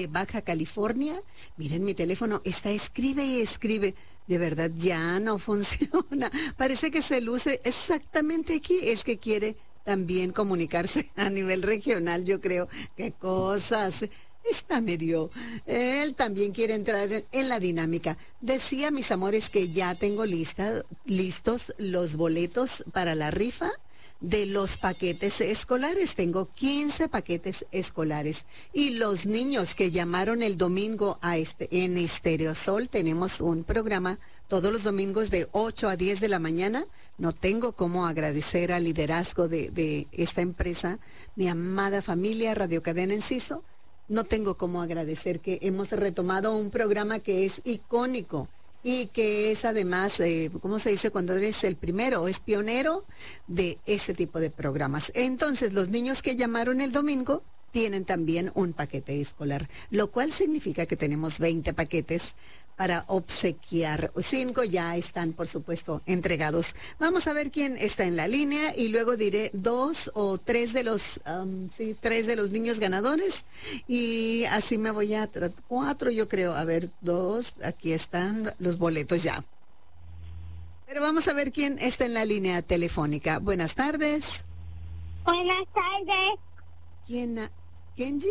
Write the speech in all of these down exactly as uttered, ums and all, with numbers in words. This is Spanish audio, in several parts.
de Baja California. Miren, mi teléfono está escribe y escribe. De verdad, ya no funciona. Parece que se luce exactamente aquí. Es que quiere también comunicarse a nivel regional, yo creo. ¿Qué cosas? Está medio. Él también quiere entrar en la dinámica. Decía, mis amores, que ya tengo lista, listos los boletos para la rifa de los paquetes escolares. Tengo quince paquetes escolares. Y los niños que llamaron el domingo a este, en Estéreo Sol, tenemos un programa todos los domingos de ocho a diez de la mañana. No tengo cómo agradecer al liderazgo de, de esta empresa, mi amada familia Radio Cadena Enciso. No tengo cómo agradecer que hemos retomado un programa que es icónico y que es además, eh, ¿cómo se dice cuando eres el primero? Es pionero de este tipo de programas. Entonces, los niños que llamaron el domingo tienen también un paquete escolar, lo cual significa que tenemos veinte paquetes para obsequiar. Cinco ya están, por supuesto, entregados. Vamos a ver quién está en la línea y luego diré dos o tres de los, um, sí, tres de los niños ganadores y así me voy a tratar. Cuatro, yo creo. A ver, dos, aquí están los boletos ya. Pero vamos a ver quién está en la línea telefónica. Buenas tardes. Buenas tardes. ¿Quién? Ha- ¿Kenji?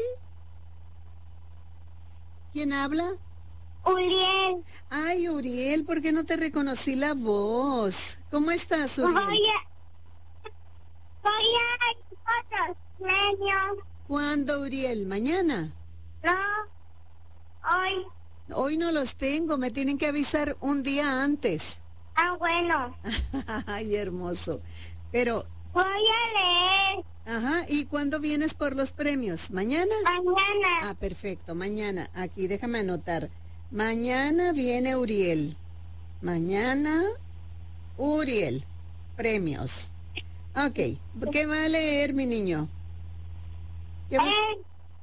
¿Quién habla? Uriel. Ay, Uriel, ¿por qué no te reconocí la voz? ¿Cómo estás, Uriel? Voy a, voy a otros premios. ¿Cuándo, Uriel? ¿Mañana? No, hoy. Hoy no los tengo, me tienen que avisar un día antes. Ah, bueno. Ay, hermoso. Pero, Voy a leer ajá, ¿y cuándo vienes por los premios? ¿Mañana? mañana. Ah, perfecto, mañana. Aquí, déjame anotar. Mañana viene Uriel. Mañana, Uriel. Premios. Ok, ¿qué va a leer, mi niño? ¿Qué vas- Eh,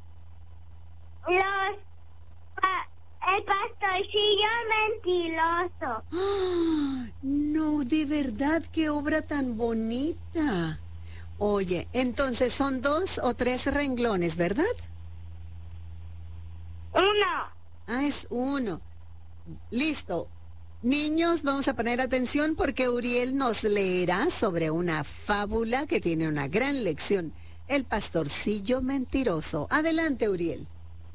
los, pa- el pastorcillo mentiroso. ¡Ah! No, de verdad, qué obra tan bonita. Oye, entonces son dos o tres renglones, ¿verdad? Uno. Ah, es uno. Listo. Niños, vamos a poner atención porque Uriel nos leerá sobre una fábula que tiene una gran lección. El pastorcillo mentiroso. Adelante, Uriel.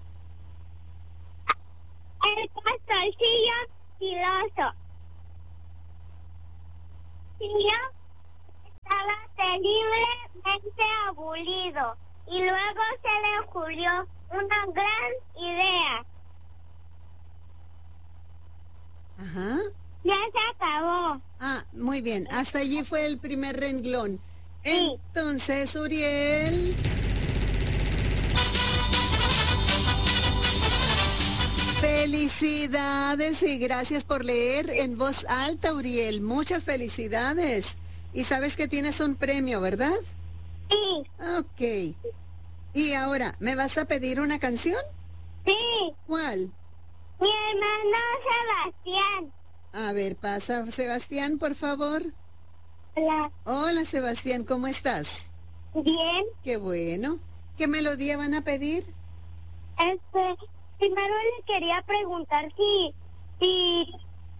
El pastorcillo mentiroso. Yo estaba terriblemente aburrido y luego se le ocurrió una gran idea. Ajá. Ya se acabó. Ah, muy bien. Hasta allí fue el primer renglón. Sí. Entonces, Uriel. Felicidades y gracias por leer en voz alta, Uriel. Muchas felicidades. Y sabes que tienes un premio, ¿verdad? Sí, Ok. Y ahora, ¿me vas a pedir una canción? sí. ¿Cuál? Mi hermano Sebastián. A ver, pasa, Sebastián, por favor. Hola. Hola, Sebastián, ¿cómo estás? Bien. Qué bueno. ¿Qué melodía van a pedir? Este, primero le quería preguntar si, si,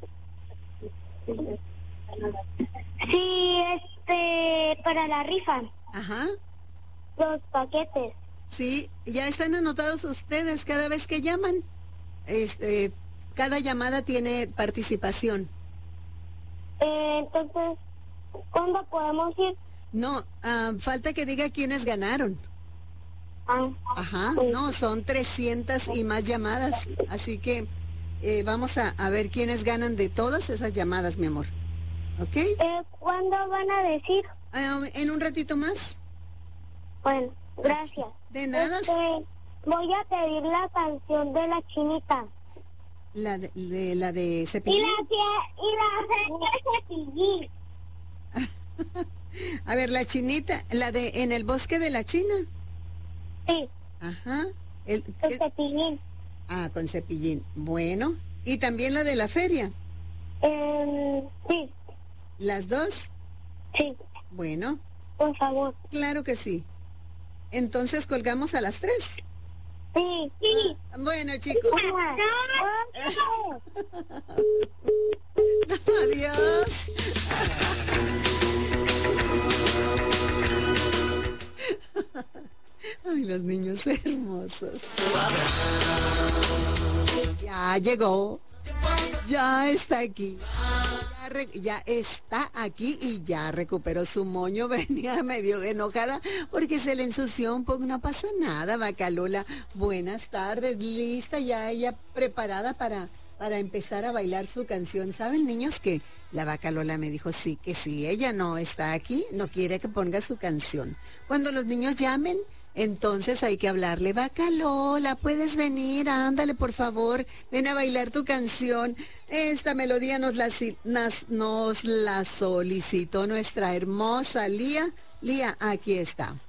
si, este, para la rifa, Ajá. los paquetes. Sí, ya están anotados ustedes cada vez que llaman. Este, cada llamada tiene participación. Eh, entonces, ¿cuándo podemos ir? No, ah, falta que diga quiénes ganaron. Ah, Ajá, no, son trescientas y más llamadas. Así que eh, vamos a, a ver quiénes ganan de todas esas llamadas, mi amor. ¿Ok? eh, ¿cuándo van a decir? Ah, en un ratito más. Bueno, gracias. De nada. Este, voy a pedir la canción de la chinita. La de, de- la de Y Cepillín. la tía, y la cepillín. A ver, la chinita, la de En el bosque de la China. Sí, Ajá. El, el el- cepillín. ah, con Cepillín. Bueno. Y también la de la feria. Eh, sí, ¿Las dos? sí, Bueno, por favor. claro que sí. Entonces colgamos a las tres. Sí, sí. Bueno, chicos. Adiós. Ay, los niños hermosos. Ya llegó. Ya está aquí. Ya, re- ya está aquí y ya recuperó su moño. Venía medio enojada porque se le ensució un poco. No pasa nada, Bacalola. Buenas tardes. Lista ya ella preparada para, para empezar a bailar su canción. ¿Saben, niños, que la Bacalola me dijo sí, que si ella no está aquí, no quiere que ponga su canción? Cuando los niños llamen, entonces hay que hablarle: Bacalola, puedes venir, ándale, por favor, ven a bailar tu canción. Esta melodía nos la, si- nas- nos la solicitó nuestra hermosa Lía. Lía, aquí está.